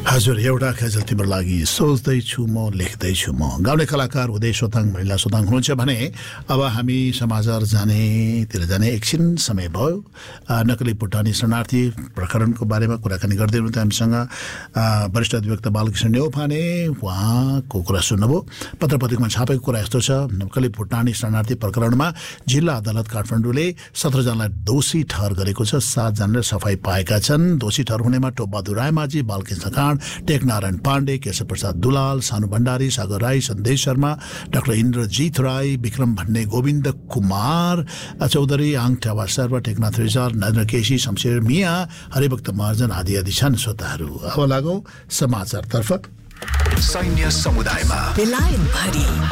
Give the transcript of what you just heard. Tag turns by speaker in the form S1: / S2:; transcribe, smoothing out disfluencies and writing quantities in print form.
S1: हजुर एउटा गजल तिम्रो लागि सोच्दैछु म लेख्दैछु म गाउने कलाकार उदय सोताङ महिला सोताङ हुनुहुन्छ भने अब हामी समाचार जाने एकछिन समय भयो नक्कली भुटानी शरणार्थी प्रकरणको बारेमा कुराकानी गर्दै हुनुहुन्छ हामीसँग वरिष्ठ अधिवक्ता बालकृष्ण नेउपाने उहाँको कुरा सुन्नुभयो पत्र पत्रिकामा छापेको कुरा यस्तो छ नक्कली भुटानी शरणार्थी प्रकरणमा जिल्ला अदालत काठमाडौँले 17 जनालाई दोषी ठहर गरेको छ 7 जनाले सफाई पाएका छन् दोषी ठहर हुनेमा टोपबहादुर रायमाझी बालकृष्ण काँड टेकनारायण पाण्डे केशव प्रसाद दुलाल सानु भण्डारी सागर राई सन्देश शर्मा डाक्टर इन्द्रजीत राई विक्रम भन्ने गोविन्द कुमार चौधरी आङठावा शर्मा टेकनाथ रिजाल नरेन्द्र केसी शमशेर मिया हरिभक्त महर्जन आदि छन् श्रोताहरू अब लागौं समाचारतर्फ
S2: सैन्य समुदायमा